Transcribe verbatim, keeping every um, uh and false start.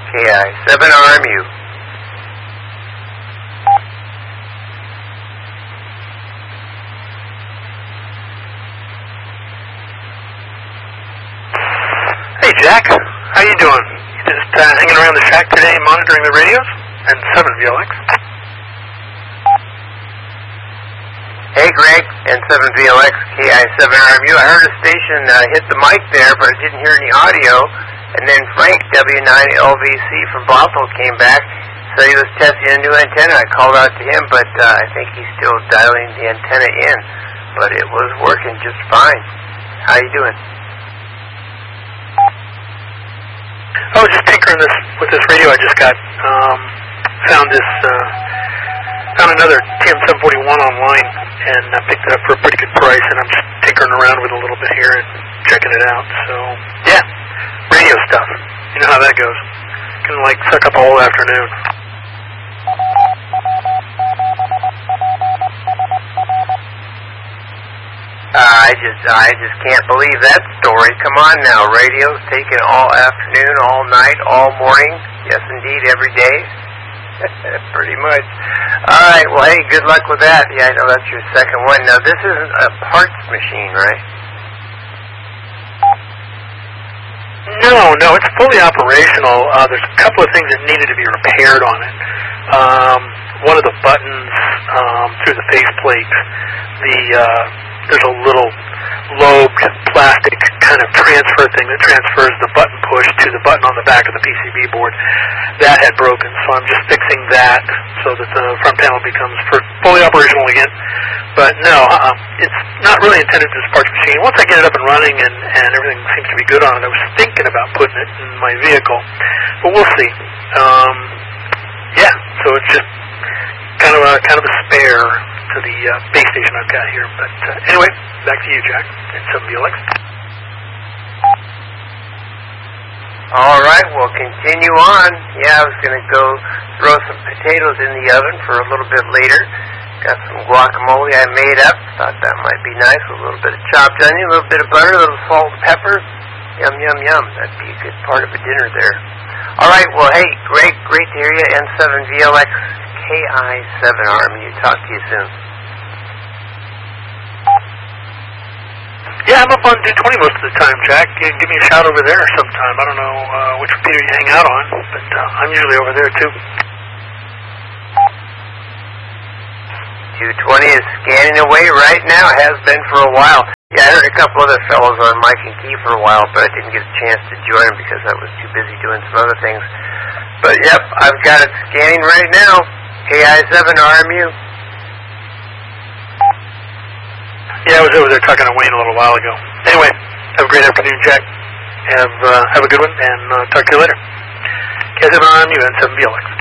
K I seven R M U. Hey Jack, how you doing? You just uh, hanging around the shack today monitoring the radios? And seven V L X? Hey Greg, N seven V L X, K I seven R M U. I heard a station uh, hit the mic there, but I didn't hear any audio. And then Frank, W nine L V C from Bothell, came back, said he was testing a new antenna. I called out to him, but uh, I think he's still dialing the antenna in. But it was working just fine. How you doing? Oh, just tinkering this with this radio I just got. Um, found this, uh, found another T M seven forty-one online, and I picked it up for a pretty good price, and I'm just tinkering around with it a little bit here and checking it out. So, yeah, radio stuff. You know how that goes. Can, like, suck up a whole afternoon. Uh, I just, I just can't believe that story. Come on now, radio's taken all afternoon, all night, all morning. Yes, indeed, every day. Pretty much. All right. Well, hey, good luck with that. Yeah, I know that's your second one. Now, this isn't a parts machine, right? No, no, it's fully operational. Uh, there's a couple of things that needed to be repaired on it. Um, one of the buttons um, through the faceplate, the uh, there's a little lobed plastic kind of transfer thing that transfers the button push to the button on the back of the P C B board. That had broken, so I'm just fixing that so that the front panel becomes fully operational again. But no, uh, it's not really intended as a parts machine. Once I get it up and running and, and everything seems to be good on it, I was thinking about putting it in my vehicle, but we'll see. Um, yeah, so it's just kind of a kind of a spare to the uh, base station I've got here. But uh, anyway, back to you, Jack, and seven V L X. All right, we'll continue on. Yeah, I was going to go throw some potatoes in the oven for a little bit later. Got some guacamole I made up. Thought that might be nice with a little bit of chopped onion, a little bit of butter, a little salt and pepper. Yum, yum, yum. That'd be a good part of a dinner there. All right, well, hey, great, great to hear you. N seven V L X, K I seven R M U. Talk to you soon. Yeah, I'm up on two twenty most of the time, Jack. You give me a shout over there sometime. I don't know uh, which repeater you hang out on, but uh, I'm usually over there, too. two twenty is scanning away right now. Has been for a while. Yeah, I heard a couple other fellows on Mike and Key for a while, but I didn't get a chance to join them because I was too busy doing some other things. But, yep, I've got it scanning right now. K I seven R M U. Yeah, I was over there talking to Wayne a little while ago. Anyway, have a great afternoon, Jack. Have uh, have a good one, and uh, talk to you later. K I seven R M U and seven V L X.